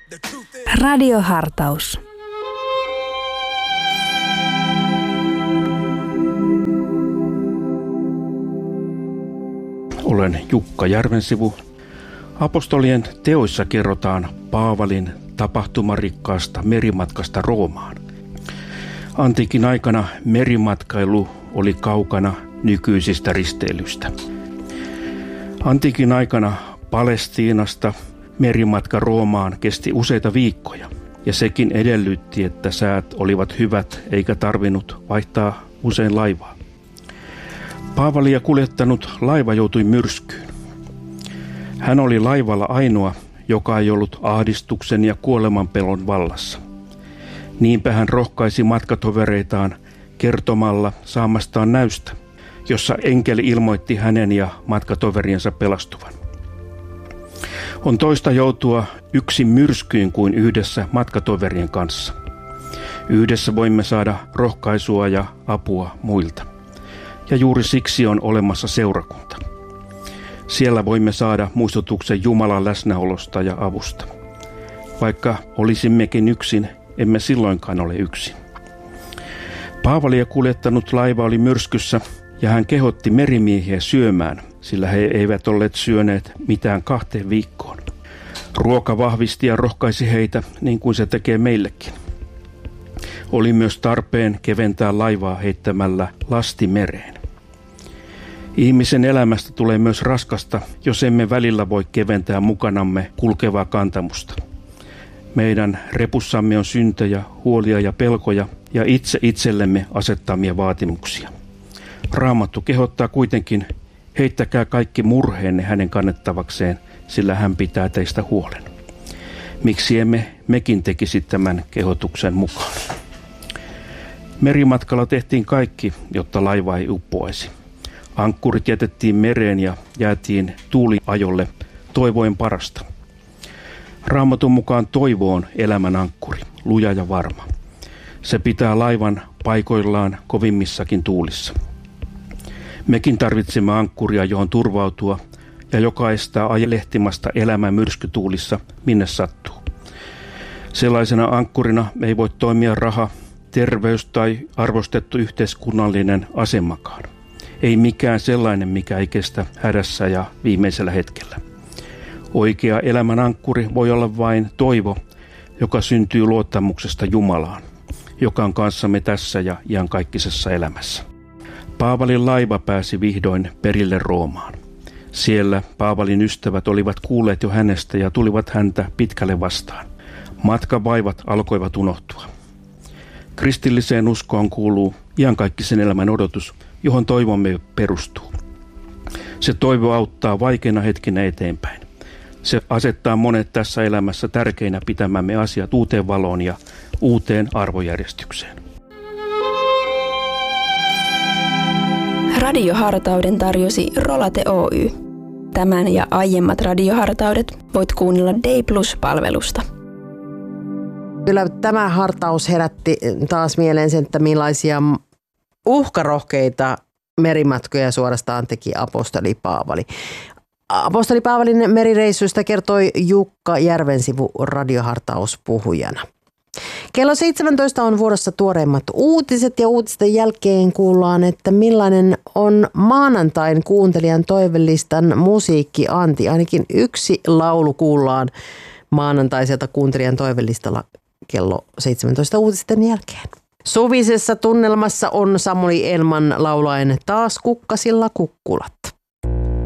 Radiohartaus. Olen Jukka Järvensivu. Apostolien teoissa kerrotaan Paavalin tapahtumarikkaasta merimatkasta Roomaan. Antiikin aikana merimatkailu oli kaukana nykyisistä risteilystä. Antiikin aikana Palestiinasta merimatka Roomaan kesti useita viikkoja, ja sekin edellytti, että säät olivat hyvät eikä tarvinnut vaihtaa usein laivaa. Paavalia kuljettanut laiva joutui myrskyyn. Hän oli laivalla ainoa, joka ei ollut ahdistuksen ja kuolemanpelon vallassa. Niinpä hän rohkaisi matkatovereitaan kertomalla saamastaan näystä, jossa enkeli ilmoitti hänen ja matkatoveriensa pelastuvan. On toista joutua yksin myrskyyn kuin yhdessä matkatoverien kanssa. Yhdessä voimme saada rohkaisua ja apua muilta. Ja juuri siksi on olemassa seurakunta. Siellä voimme saada muistutuksen Jumalan läsnäolosta ja avusta. Vaikka olisimmekin yksin, emme silloinkaan ole yksin. Paavalia kuljettanut laiva oli myrskyssä ja hän kehotti merimiehiä syömään, sillä he eivät olleet syöneet mitään 2 viikkoon. Ruoka vahvisti ja rohkaisi heitä niin kuin se tekee meillekin. Oli myös tarpeen keventää laivaa heittämällä lasti mereen. Ihmisen elämästä tulee myös raskasta, jos emme välillä voi keventää mukanamme kulkevaa kantamusta. Meidän repussamme on syntejä, huolia ja pelkoja ja itse itsellemme asettamia vaatimuksia. Raamattu kehottaa kuitenkin, heittäkää kaikki murheenne hänen kannettavakseen, sillä hän pitää teistä huolen. Miksi emme mekin tekisi tämän kehotuksen mukaan? Merimatkalla tehtiin kaikki, jotta laiva ei uppoaisi. Ankkurit jätettiin mereen ja jäätiin tuuliajolle toivoen parasta. Raamatun mukaan toivo on elämän ankkuri, luja ja varma. Se pitää laivan paikoillaan kovimmissakin tuulissa. Mekin tarvitsemme ankkuria, johon turvautua ja joka estää ajelehtimasta elämän myrskytuulissa, minne sattuu. Sellaisena ankkurina ei voi toimia raha, terveys tai arvostettu yhteiskunnallinen asemakaan. Ei mikään sellainen, mikä ei kestä hädässä ja viimeisellä hetkellä. Oikea elämän ankkuri voi olla vain toivo, joka syntyy luottamuksesta Jumalaan, joka on kanssamme tässä ja iankaikkisessa elämässä. Paavalin laiva pääsi vihdoin perille Roomaan. Siellä Paavalin ystävät olivat kuulleet jo hänestä ja tulivat häntä pitkälle vastaan. Matkan vaivat alkoivat unohtua. Kristilliseen uskoon kuuluu iankaikkisen elämän odotus, johon toivomme perustuu. Se toivo auttaa vaikeina hetkinä eteenpäin. Se asettaa monet tässä elämässä tärkeinä pitämämme asiat uuteen valoon ja uuteen arvojärjestykseen. Radiohartauden tarjosi Rolate Oy. Tämän ja aiemmat radiohartaudet voit kuunnella Day Plus-palvelusta. Kyllä tämä hartaus herätti taas mieleen sen, että millaisia uhkarohkeita merimatkoja suorastaan teki apostoli Paavali. Apostoli Paavalin merireissuista kertoi Jukka Järvensivu radiohartauspuhujana. Kello 17 on vuorossa tuoreimmat uutiset ja uutisten jälkeen kuullaan, että millainen on maanantain kuuntelijan toivelistan musiikkianti. Ainakin yksi laulu kuullaan maanantaiselta kuuntelijan toivelistalla kello 17 uutisten jälkeen. Suvisessa tunnelmassa on Samuli Elman laulaen Taas kukkasilla kukkulat.